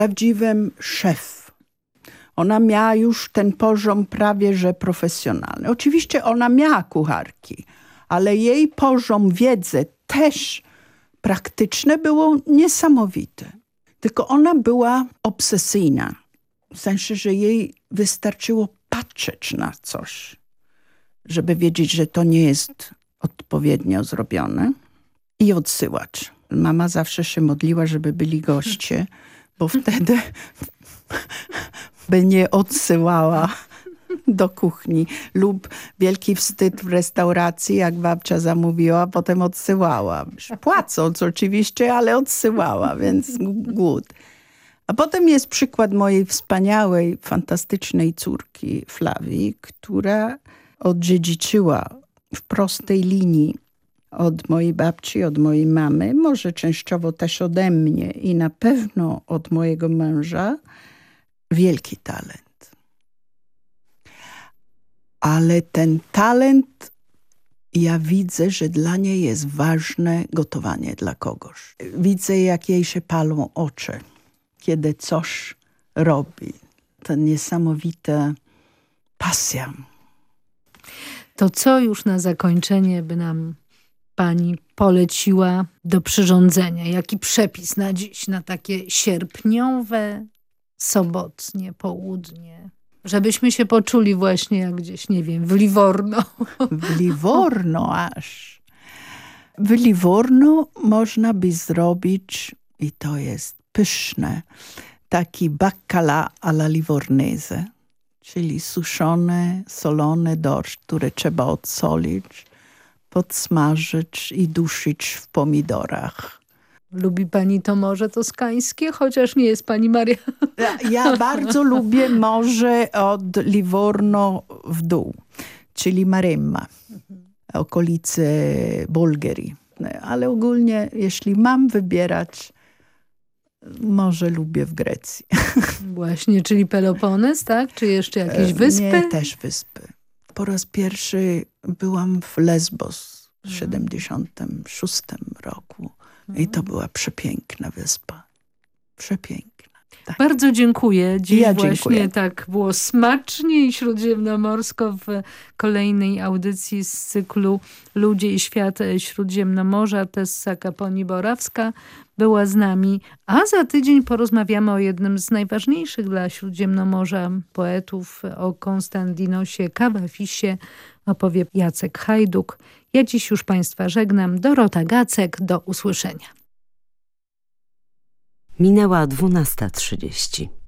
prawdziwym szef. Ona miała już ten poziom prawie że profesjonalny. Oczywiście ona miała kucharki, ale jej poziom wiedzy też praktyczne było niesamowite. Tylko ona była obsesyjna. W sensie, że jej wystarczyło patrzeć na coś, żeby wiedzieć, że to nie jest odpowiednio zrobione i odsyłać. Mama zawsze się modliła, żeby byli goście, bo wtedy by nie odsyłała do kuchni. Lub wielki wstyd w restauracji, jak babcia zamówiła, potem odsyłała. Płacąc oczywiście, ale odsyłała, więc głód. A potem jest przykład mojej wspaniałej, fantastycznej córki Flavii, która odziedziczyła w prostej linii od mojej babci, od mojej mamy, może częściowo też ode mnie i na pewno od mojego męża, wielki talent. Ale ten talent, ja widzę, że dla niej jest ważne gotowanie dla kogoś. Widzę, jak jej się palą oczy, kiedy coś robi. To niesamowita pasja. To co już na zakończenie by nam pani poleciła do przyrządzenia? Jaki przepis na dziś, na takie sierpniowe, sobotnie południe? Żebyśmy się poczuli właśnie jak gdzieś, nie wiem, w Livorno. W Livorno aż. W Livorno można by zrobić, i to jest pyszne, taki baccalà alla livornese, czyli suszony, solony dorsz, który trzeba odsolić, podsmażyć i duszyć w pomidorach. Lubi pani to morze toskańskie, chociaż nie jest pani Maria? Ja bardzo lubię morze od Livorno w dół, czyli Maremma, okolice Bolgheri. Ale ogólnie, jeśli mam wybierać, może lubię w Grecji. Właśnie, czyli Peloponez, tak? Czy jeszcze jakieś wyspy? Nie, też wyspy. Po raz pierwszy byłam w Lesbos w 1976 roku. I to była przepiękna wyspa. Przepiękna. Tak. Bardzo dziękuję. Dziś ja właśnie dziękuję. Tak było smacznie i śródziemnomorsko w kolejnej audycji z cyklu Ludzie i świat Śródziemnomorza. Tessa Kaponi-Borawska była z nami, a za tydzień porozmawiamy o jednym z najważniejszych dla Śródziemnomorza poetów, o Konstantinosie Kawafisie, opowie Jacek Hajduk. Ja dziś już państwa żegnam. Dorota Gacek, do usłyszenia. Minęła 12:30.